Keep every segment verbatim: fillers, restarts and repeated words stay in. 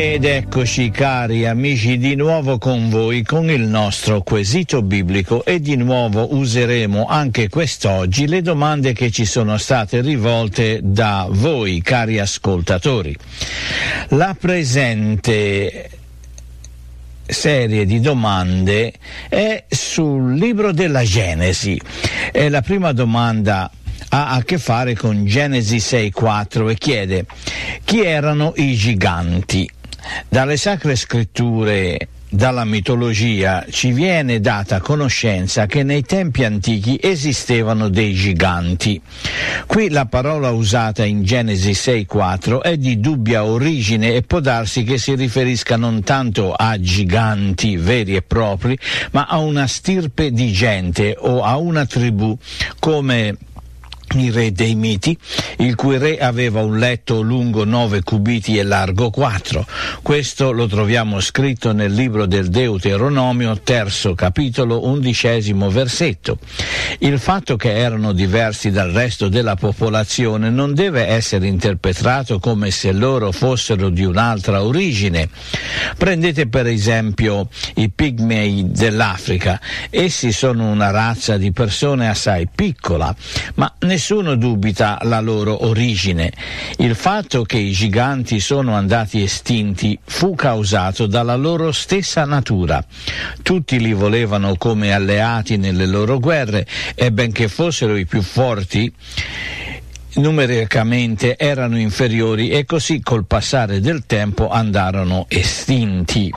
Ed eccoci cari amici di nuovo con voi con il nostro quesito biblico e di nuovo useremo anche quest'oggi le domande che ci sono state rivolte da voi cari ascoltatori. La presente serie di domande è sul libro della Genesi e la prima domanda ha a che fare con Genesi sei quattro e chiede: chi erano i giganti? Dalle sacre scritture, dalla mitologia, ci viene data conoscenza che nei tempi antichi esistevano dei giganti. Qui la parola usata in Genesi sei quattro è di dubbia origine e può darsi che si riferisca non tanto a giganti veri e propri, ma a una stirpe di gente o a una tribù come il re dei miti, il cui re aveva un letto lungo nove cubiti e largo quattro. Questo lo troviamo scritto nel libro del Deuteronomio, terzo capitolo, undicesimo versetto. Il fatto che erano diversi dal resto della popolazione non deve essere interpretato come se loro fossero di un'altra origine. Prendete per esempio i pigmei dell'Africa. Essi sono una razza di persone assai piccola, ma nessuno Nessuno dubita la loro origine. Il fatto che i giganti sono andati estinti fu causato dalla loro stessa natura. Tutti li volevano come alleati nelle loro guerre e benché fossero i più forti, numericamente erano inferiori e così col passare del tempo andarono estinti.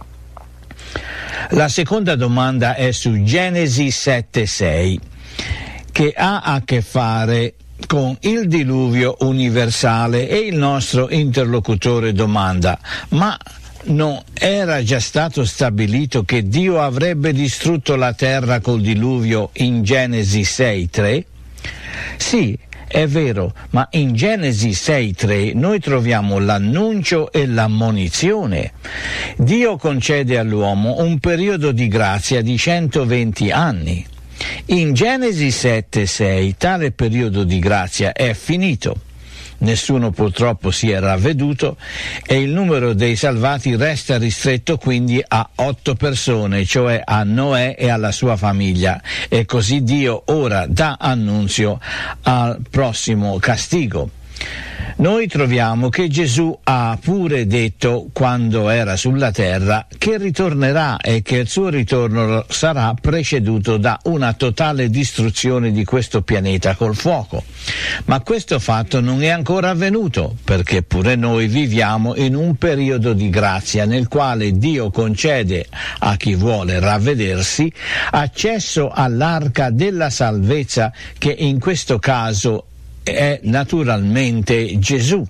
La seconda domanda è su Genesi sette sei. Che ha a che fare con il diluvio universale e il nostro interlocutore domanda: ma non era già stato stabilito che Dio avrebbe distrutto la terra col diluvio in Genesi sei tre? Sì, è vero, ma in Genesi sei tre noi troviamo l'annuncio e l'ammonizione. Dio concede all'uomo un periodo di grazia di centoventi anni. In Genesi sette sei tale periodo di grazia è finito. Nessuno purtroppo si è ravveduto e il numero dei salvati resta ristretto quindi a otto persone, cioè a Noè e alla sua famiglia, e così Dio ora dà annunzio al prossimo castigo. Noi troviamo che Gesù ha pure detto, quando era sulla terra, che ritornerà e che il suo ritorno sarà preceduto da una totale distruzione di questo pianeta col fuoco. Ma questo fatto non è ancora avvenuto, perché pure noi viviamo in un periodo di grazia nel quale Dio concede a chi vuole ravvedersi accesso all'arca della salvezza, che in questo caso è naturalmente Gesù.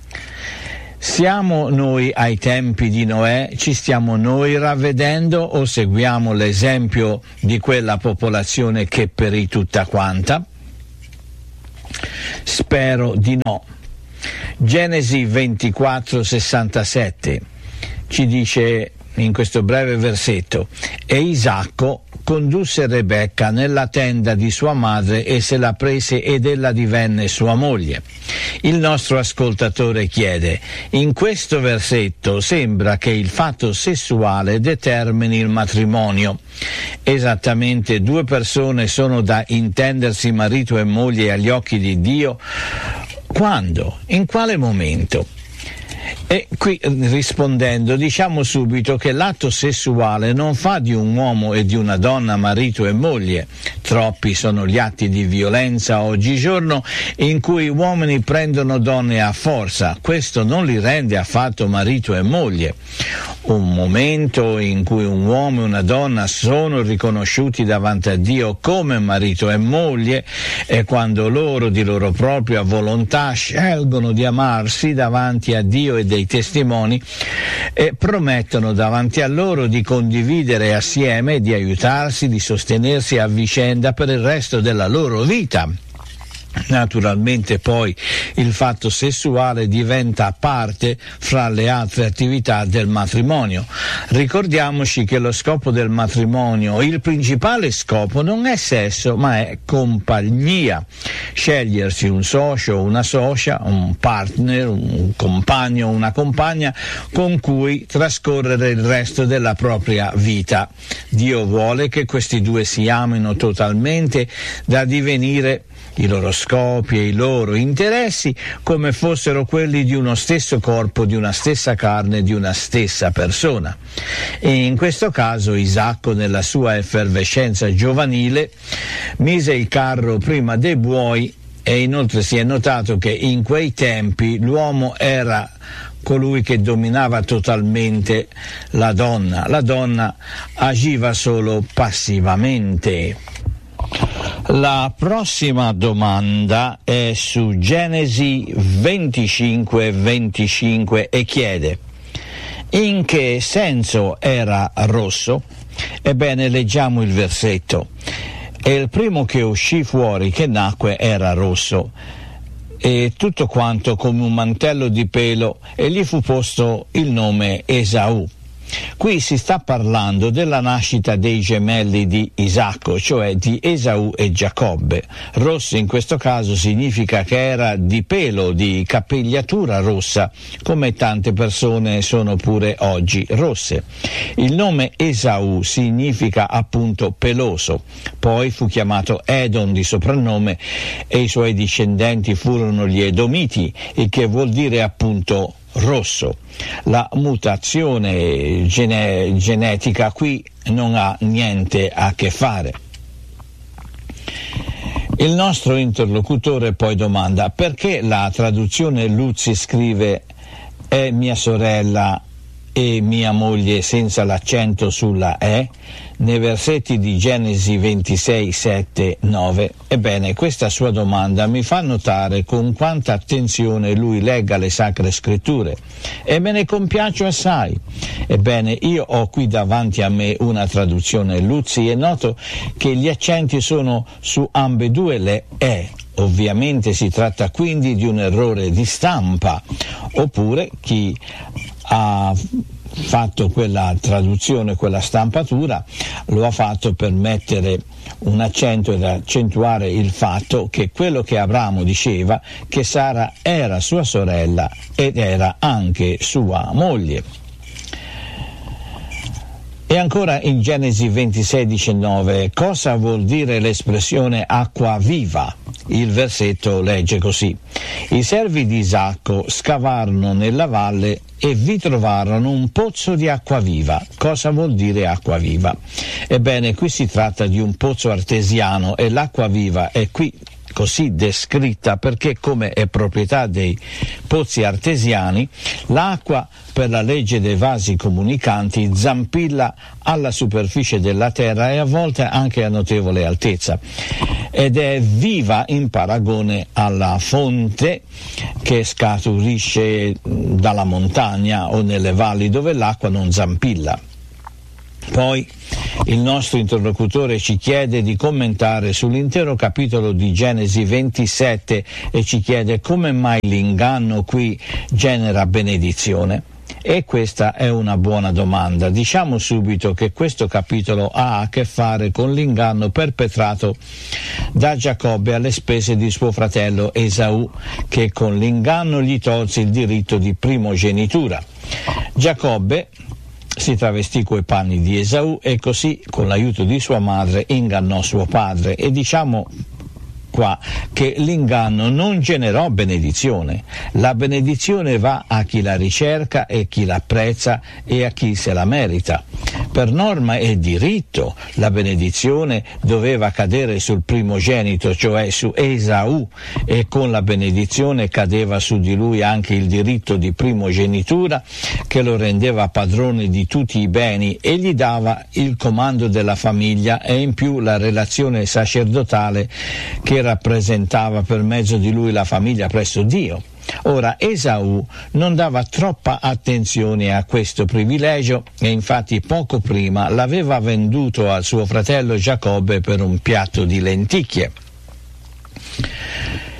Siamo noi ai tempi di Noè? Ci stiamo noi ravvedendo o seguiamo l'esempio di quella popolazione che perì tutta quanta? Spero di no. Genesi ventiquattro sessantasette ci dice in questo breve versetto: e Isacco condusse Rebecca nella tenda di sua madre e se la prese ed ella divenne sua moglie. Il nostro ascoltatore chiede: in questo versetto sembra che il fatto sessuale determini il matrimonio. Esattamente due persone sono da intendersi marito e moglie agli occhi di Dio? Quando? In quale momento? E qui rispondendo diciamo subito che l'atto sessuale non fa di un uomo e di una donna marito e moglie. Troppi sono gli atti di violenza oggigiorno in cui uomini prendono donne a forza. Questo non li rende affatto marito e moglie. Un momento in cui un uomo e una donna sono riconosciuti davanti a Dio come marito e moglie è quando loro di loro propria volontà scelgono di amarsi davanti a Dio e dei testimoni e promettono davanti a loro di condividere assieme, di aiutarsi, di sostenersi a vicenda per il resto della loro vita. Naturalmente poi il fatto sessuale diventa parte fra le altre attività del matrimonio. Ricordiamoci che lo scopo del matrimonio, il principale scopo, non è sesso ma è compagnia, scegliersi un socio, una socia, un partner, un compagno, una compagna con cui trascorrere il resto della propria vita. Dio vuole che questi due si amino totalmente da divenire i loro scopi e i loro interessi come fossero quelli di uno stesso corpo, di una stessa carne, di una stessa persona. E in questo caso Isacco, nella sua effervescenza giovanile, mise il carro prima dei buoi, e inoltre si è notato che in quei tempi l'uomo era colui che dominava totalmente la donna. La donna agiva solo passivamente. La prossima domanda è su Genesi venticinque venticinque e chiede: in che senso era rosso? Ebbene, leggiamo il versetto. E il primo che uscì fuori, che nacque, era rosso, e tutto quanto come un mantello di pelo, e gli fu posto il nome Esaù. Qui si sta parlando della nascita dei gemelli di Isacco, cioè di Esaù e Giacobbe. Rosso in questo caso significa che era di pelo, di capigliatura rossa, come tante persone sono pure oggi rosse. Il nome Esaù significa appunto peloso, poi fu chiamato Edom di soprannome e i suoi discendenti furono gli Edomiti, il che vuol dire appunto rosso. La mutazione gene- genetica qui non ha niente a che fare. Il nostro interlocutore poi domanda: perché la traduzione Luzzi scrive è mia sorella e mia moglie senza l'accento sulla E nei versetti di Genesi ventisei, sette, nove? Ebbene, questa sua domanda mi fa notare con quanta attenzione lui legga le Sacre Scritture, e me ne compiaccio assai. Ebbene, io ho qui davanti a me una traduzione Luzzi e noto che gli accenti sono su ambedue le E. Ovviamente si tratta quindi di un errore di stampa, oppure chi ha fatto quella traduzione, quella stampatura, lo ha fatto per mettere un accento ed accentuare il fatto che quello che Abramo diceva, che Sara era sua sorella ed era anche sua moglie. E ancora in Genesi ventisei diciannove, cosa vuol dire l'espressione acqua viva? Il versetto legge così: i servi di Isacco scavarono nella valle e vi trovarono un pozzo di acqua viva. Cosa vuol dire acqua viva? Ebbene, qui si tratta di un pozzo artesiano e l'acqua viva è qui così descritta perché, come è proprietà dei pozzi artesiani, l'acqua, per la legge dei vasi comunicanti, zampilla alla superficie della terra e a volte anche a notevole altezza, ed è viva in paragone alla fonte che scaturisce dalla montagna o nelle valli dove l'acqua non zampilla. Poi il nostro interlocutore ci chiede di commentare sull'intero capitolo di Genesi ventisette e ci chiede come mai l'inganno qui genera benedizione. E questa è una buona domanda. Diciamo subito che questo capitolo ha a che fare con l'inganno perpetrato da Giacobbe alle spese di suo fratello Esaù, che con l'inganno gli tolse il diritto di primogenitura. Giacobbe si travestì coi panni di Esaù e così, con l'aiuto di sua madre, ingannò suo padre. E diciamo qua che l'inganno non generò benedizione. La benedizione va a chi la ricerca e chi l'apprezza e a chi se la merita. Per norma e diritto la benedizione doveva cadere sul primogenito, cioè su Esaù, e con la benedizione cadeva su di lui anche il diritto di primogenitura che lo rendeva padrone di tutti i beni e gli dava il comando della famiglia e in più la relazione sacerdotale che rappresentava per mezzo di lui la famiglia presso Dio. Ora, Esaù non dava troppa attenzione a questo privilegio e infatti poco prima l'aveva venduto al suo fratello Giacobbe per un piatto di lenticchie.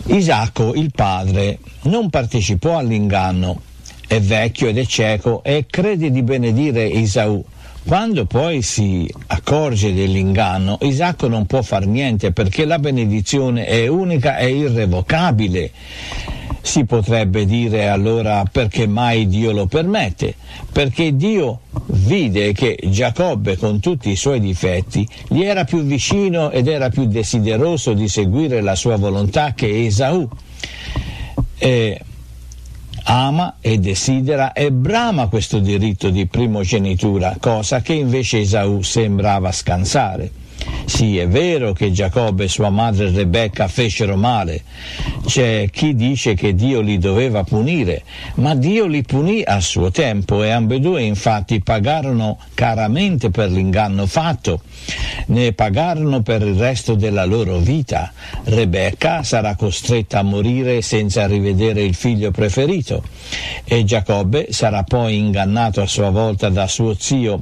Isacco, il padre, non partecipò all'inganno, è vecchio ed è cieco e crede di benedire Esaù. Quando poi si accorge dell'inganno, Isacco non può far niente perché la benedizione è unica e irrevocabile. Si potrebbe dire allora perché mai Dio lo permette? Perché Dio vide che Giacobbe, con tutti i suoi difetti, gli era più vicino ed era più desideroso di seguire la sua volontà che Esaù. E ama e desidera e brama questo diritto di primogenitura, cosa che invece Esaù sembrava scansare. Sì, è vero che Giacobbe e sua madre Rebecca fecero male. C'è chi dice che Dio li doveva punire, ma Dio li punì a suo tempo e ambedue infatti pagarono caramente per l'inganno fatto. Ne pagarono per il resto della loro vita. Rebecca sarà costretta a morire senza rivedere il figlio preferito e Giacobbe sarà poi ingannato a sua volta da suo zio.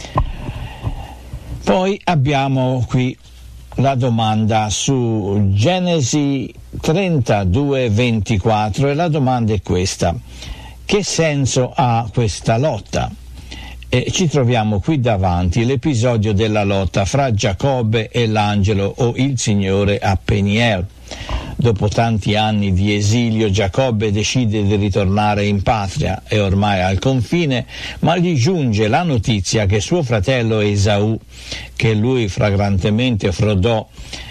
Poi abbiamo qui la domanda su Genesi trentadue ventiquattro e la domanda è questa: che senso ha questa lotta? E ci troviamo qui davanti l'episodio della lotta fra Giacobbe e l'angelo o il Signore a Peniel. Dopo tanti anni di esilio, Giacobbe decide di ritornare in patria, è ormai al confine, ma gli giunge la notizia che suo fratello Esaù, che lui fragrantemente frodò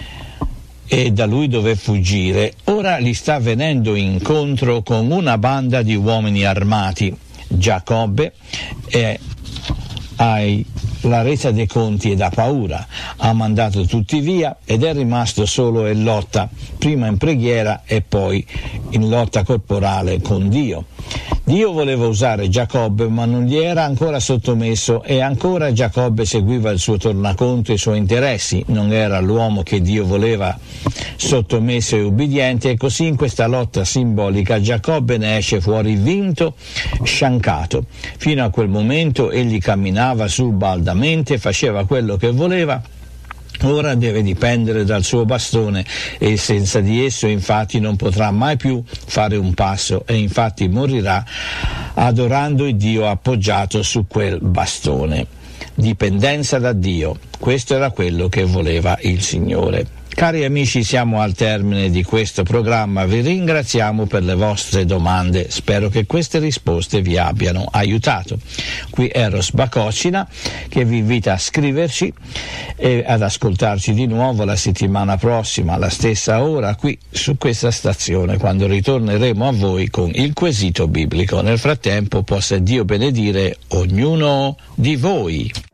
e da lui dové fuggire, ora gli sta venendo incontro con una banda di uomini armati. Giacobbe è ai la resa dei conti ed ha paura, ha mandato tutti via ed è rimasto solo in lotta, prima in preghiera e poi in lotta corporale con Dio. Dio voleva usare Giacobbe ma non gli era ancora sottomesso e ancora Giacobbe seguiva il suo tornaconto e i suoi interessi, non era l'uomo che Dio voleva sottomesso e ubbidiente, e così in questa lotta simbolica Giacobbe ne esce fuori vinto, sciancato. Fino a quel momento egli camminava subaldamente, faceva quello che voleva. Ora deve dipendere dal suo bastone e senza di esso infatti non potrà mai più fare un passo e infatti morirà adorando il Dio appoggiato su quel bastone. Dipendenza da Dio, questo era quello che voleva il Signore. Cari amici, siamo al termine di questo programma, vi ringraziamo per le vostre domande, spero che queste risposte vi abbiano aiutato. Qui Eros Bacocina che vi invita a scriverci e ad ascoltarci di nuovo la settimana prossima alla stessa ora qui su questa stazione, quando ritorneremo a voi con il quesito biblico. Nel frattempo possa Dio benedire ognuno di voi.